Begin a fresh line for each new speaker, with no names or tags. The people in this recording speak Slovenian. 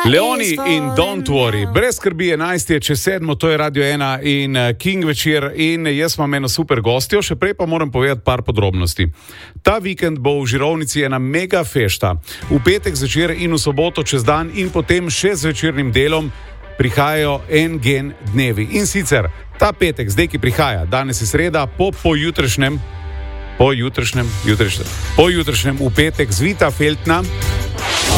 Leoni in Don't Worry, brez skrbi, 11 je čez 7, to je Radio 1 in King večer in jaz imam eno super gostjo, še prej pa moram povedati par podrobnosti. Ta vikend bo v Žirovnici ena mega fešta. V petek zvečer in v soboto čez dan in potem še z večernim delom prihajajo NGen dnevi. In sicer ta petek, zdaj ki prihaja, danes je sreda, pojutrišnjem v petek Zvita Feltna.